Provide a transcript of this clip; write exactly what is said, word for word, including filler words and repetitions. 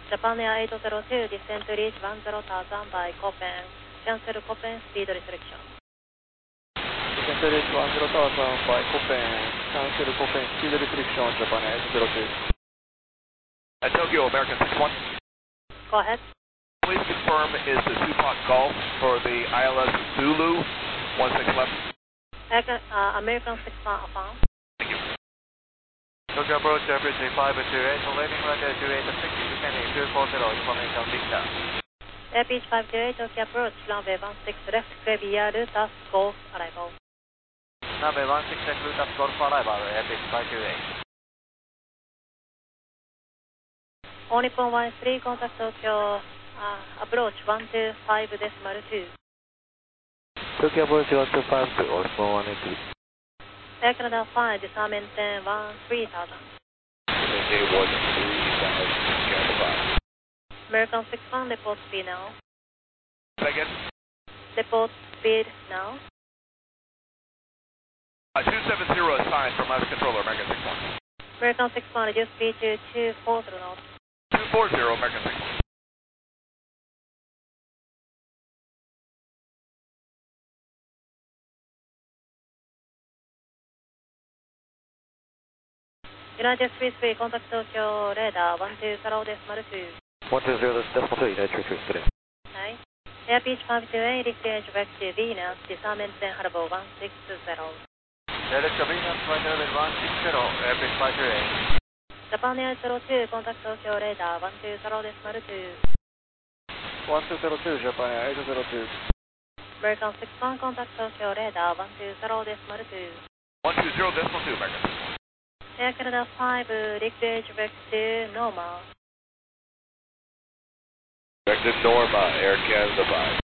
Japan Air eight zero two, descend to reach one zero thousand by Copen. Cancel Copen speed restriction. Descend to reach one zero thousand by Copen. Cancel Copen speed restriction, Japan Air eight zero two. At Tokyo, American six one. Go ahead. Please confirm is the Supak Golf for the I L S Zulu one six left. Uh, American six one affirm. Thank you. Tokyo approach average five two eight, landing runway two eight six, descending two four zero, information Victor. Airbeach five two eight, Tokyo approach, runway one six left, clear via Lutas Golf arrival. Runway one six left, Lutas Golf arrival, Airbeach five two eight. All Nippon one three, contact Tokyo, uh, approach one two five decimal two. Tokyo approach one two five two, All Nippon one eight three. Air Canada five, disarm maintain one three thousand. Maintain one three thousand, Canada five. American six one, report speed now. Second. Report speed now. Uh, two seven zero assigned from last controller, American six one. American six one, reduce speed to two four zero knots. two four zero, American six one. United three three, contact Tokyo radar one two zero decimal two. one two zero decimal two, United three three, today. Right. Air Beach five two eight, lift edge back to Venus, disarm maintain Harbor one six zero. Direct to Venus, flight level one six zero, Air Beach five two eight. Japan Air zero two, contact Tokyo radar one two zero decimal two. one two zero two, Japan Air eight zero two. American six one, contact Tokyo radar one two zero decimal two. one two zero decimal two, American six one. Air Canada five, lift edge back to normal. Directed Norma, Air Canada five.